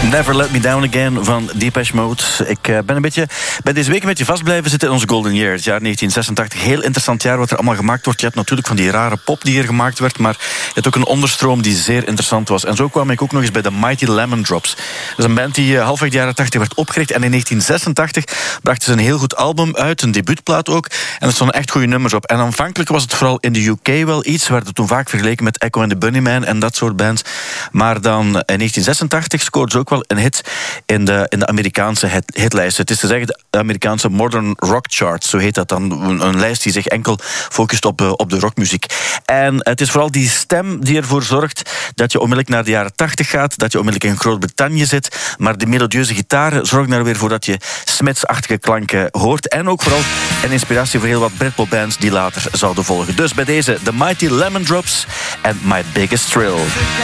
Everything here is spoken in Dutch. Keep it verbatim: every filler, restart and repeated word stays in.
Never Let Me Down Again van Depeche Mode. Ik uh, ben een beetje bij deze week een beetje vast blijven zitten in onze golden year. Het jaar negentien zesentachtig, heel interessant jaar wat er allemaal gemaakt wordt. Je hebt natuurlijk van die rare pop die er gemaakt werd, maar je hebt ook een onderstroom die zeer interessant was. En zo kwam ik ook nog eens bij de Mighty Lemon Drops. Dat is een band die uh, halfweg de jaren tachtig werd opgericht. En in negentien zesentachtig brachten ze een heel goed album uit, een debuutplaat ook. En er stonden echt goede nummers op. En aanvankelijk was het vooral in de U K wel iets. We werden toen vaak vergeleken met Echo and the Bunnymen en dat soort bands. Maar dan in negentien zesentachtig scoorde ze ook wel een hit in de, in de Amerikaanse hit, hitlijst. Het is te zeggen de Amerikaanse Modern Rock Chart, zo heet dat dan. Een, een lijst die zich enkel focust op, uh, op de rockmuziek. En het is vooral die stem die ervoor zorgt dat je onmiddellijk naar de jaren tachtig gaat, dat je onmiddellijk in Groot-Brittannië zit, maar de melodieuze gitaren zorgen er weer voor dat je Smiths-achtige klanken hoort. En ook vooral een inspiratie voor heel wat Britpop-bands die later zouden volgen. Dus bij deze The Mighty Lemon Drops en My Biggest Thrill.